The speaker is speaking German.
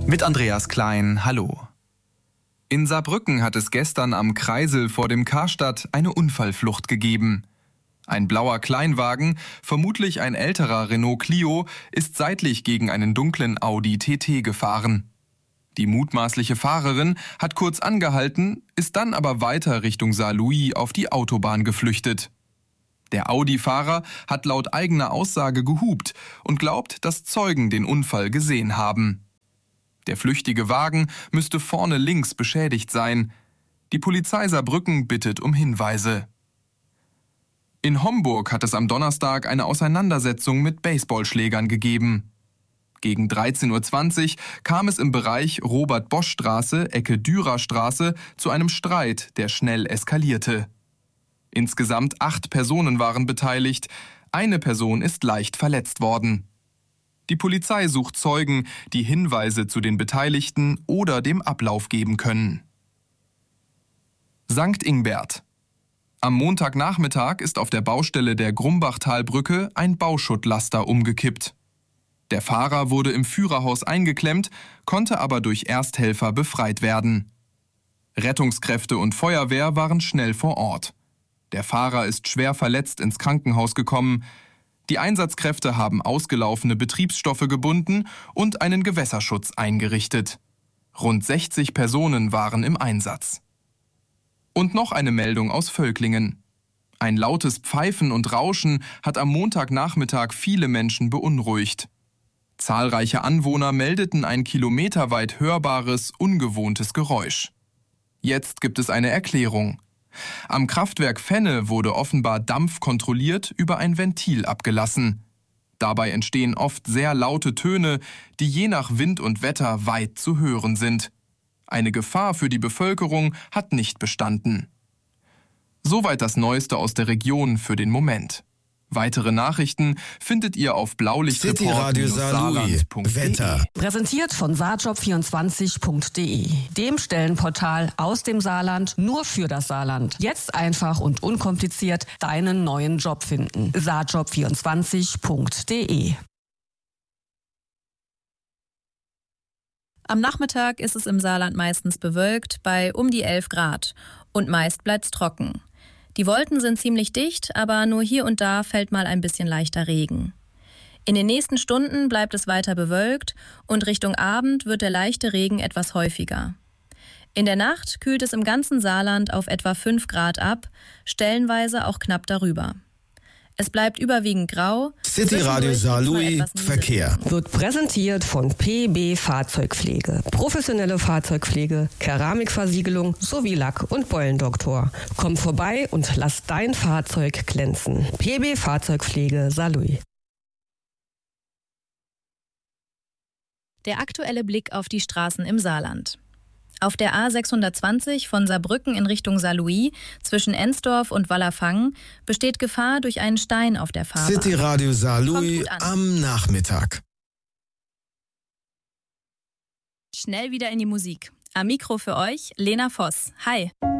Mit Andreas Klein, hallo. In Saarbrücken hat es gestern am Kreisel vor dem Karstadt eine Unfallflucht gegeben. Ein blauer Kleinwagen, vermutlich ein älterer Renault Clio, ist seitlich gegen einen dunklen Audi TT gefahren. Die mutmaßliche Fahrerin hat kurz angehalten, ist dann aber weiter Richtung Saarlouis auf die Autobahn geflüchtet. Der Audi-Fahrer hat laut eigener Aussage gehupt und glaubt, dass Zeugen den Unfall gesehen haben. Der flüchtige Wagen müsste vorne links beschädigt sein. Die Polizei Saarbrücken bittet um Hinweise. In Homburg hat es am Donnerstag eine Auseinandersetzung mit Baseballschlägern gegeben. Gegen 13:20 Uhr kam es im Bereich Robert-Bosch-Straße, Ecke Dürerstraße, zu einem Streit, der schnell eskalierte. Insgesamt 8 Personen waren beteiligt. Eine Person ist leicht verletzt worden. Die Polizei sucht Zeugen, die Hinweise zu den Beteiligten oder dem Ablauf geben können. St. Ingbert. Am Montagnachmittag ist auf der Baustelle der Grumbachtalbrücke ein Bauschuttlaster umgekippt. Der Fahrer wurde im Führerhaus eingeklemmt, konnte aber durch Ersthelfer befreit werden. Rettungskräfte und Feuerwehr waren schnell vor Ort. Der Fahrer ist schwer verletzt ins Krankenhaus gekommen. Die Einsatzkräfte haben ausgelaufene Betriebsstoffe gebunden und einen Gewässerschutz eingerichtet. Rund 60 Personen waren im Einsatz. Und noch eine Meldung aus Völklingen. Ein lautes Pfeifen und Rauschen hat am Montagnachmittag viele Menschen beunruhigt. Zahlreiche Anwohner meldeten ein kilometerweit hörbares, ungewohntes Geräusch. Jetzt gibt es eine Erklärung. Am Kraftwerk Fenne wurde offenbar Dampf kontrolliert über ein Ventil abgelassen. Dabei entstehen oft sehr laute Töne, die je nach Wind und Wetter weit zu hören sind. Eine Gefahr für die Bevölkerung hat nicht bestanden. Soweit das Neueste aus der Region für den Moment. Weitere Nachrichten findet ihr auf blaulichtreport-saarland.de. Wetter. Präsentiert von saarjob24.de, dem Stellenportal aus dem Saarland nur für das Saarland. Jetzt einfach und unkompliziert deinen neuen Job finden. saarjob24.de. Am Nachmittag ist es im Saarland meistens bewölkt bei um die 11 Grad und meist bleibt's trocken. Die Wolken sind ziemlich dicht, aber nur hier und da fällt mal ein bisschen leichter Regen. In den nächsten Stunden bleibt es weiter bewölkt und Richtung Abend wird der leichte Regen etwas häufiger. In der Nacht kühlt es im ganzen Saarland auf etwa 5 Grad ab, stellenweise auch knapp darüber. Es bleibt überwiegend grau. City Radio Saarlouis Verkehr. Wird präsentiert von PB Fahrzeugpflege. Professionelle Fahrzeugpflege, Keramikversiegelung sowie Lack- und Beulendoktor. Komm vorbei und lass dein Fahrzeug glänzen. PB Fahrzeugpflege Saarlouis. Der aktuelle Blick auf die Straßen im Saarland. Auf der A620 von Saarbrücken in Richtung Saarlouis zwischen Ensdorf und Wallerfangen besteht Gefahr durch einen Stein auf der Fahrbahn. City Radio Saarlouis am Nachmittag. Schnell wieder in die Musik. Am Mikro für euch Lena Voss. Hi.